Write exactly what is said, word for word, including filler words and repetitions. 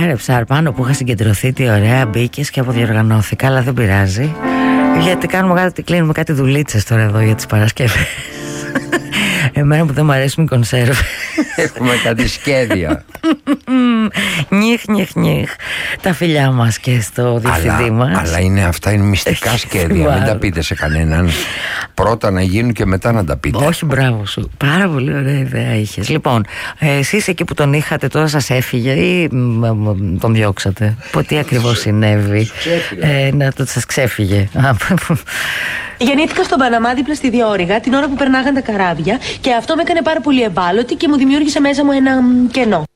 Άρε Ψαρπάνο που είχα συγκεντρωθεί, τι ωραία, μπήκες και αποδιοργανώθηκα, αλλά δεν πειράζει. Γιατί κάνουμε κάτι, κλείνουμε κάτι δουλίτσες τώρα εδώ για τις Παρασκευές. Εμένα που δεν μου αρέσουν οι κονσέρβες. Έχουμε κάτι σχέδια. Νιχ, νιχ, νιχ. Τα φιλιά μας και στο διευθυντή μας. Αλλά είναι αυτά, είναι μυστικά σχέδια. Μην τα πείτε σε κανέναν. Πρώτα να γίνουν και μετά να τα πείτε. Όχι, μπράβο σου. Πάρα πολύ ωραία ιδέα είχες. Λοιπόν, εσείς εκεί που τον είχατε τώρα σας έφυγε ή τον διώξατε? Τι ακριβώς συνέβη? ε, Να το σας ξέφυγε. Γεννήθηκα στον Παναμά δίπλα στη Διόρυγα την ώρα που περνάγαν τα καράβια και αυτό με έκανε πάρα πολύ ευάλωτη και μου δημιούργησε μέσα μου ένα κενό.